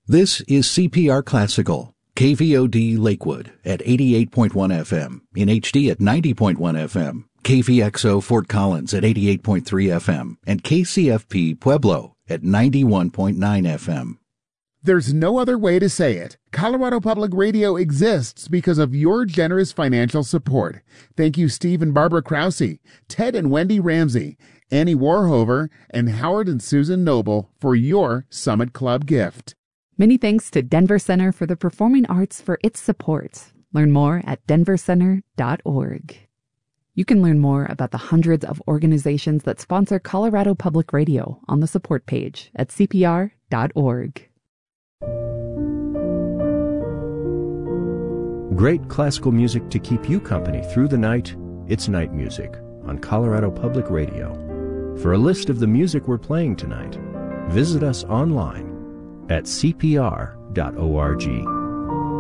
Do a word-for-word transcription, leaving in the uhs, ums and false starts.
This is C P R Classical, K V O D Lakewood at eighty-eight point one F M, in H D at ninety point one F M, K V X O Fort Collins at eighty-eight point three F M, and K C F P Pueblo at ninety-one point nine F M. There's no other way to say it. Colorado Public Radio exists because of your generous financial support. Thank you, Steve and Barbara Krause, Ted and Wendy Ramsey, Annie Warhover, and Howard and Susan Noble for your Summit Club gift. Many thanks to Denver Center for the Performing Arts for its support. Learn more at denver center dot org. You can learn more about the hundreds of organizations that sponsor Colorado Public Radio on the support page at C P R dot org. Great classical music to keep you company through the night. It's Night Music on Colorado Public Radio. For a list of the music we're playing tonight, visit us online at C P R dot org.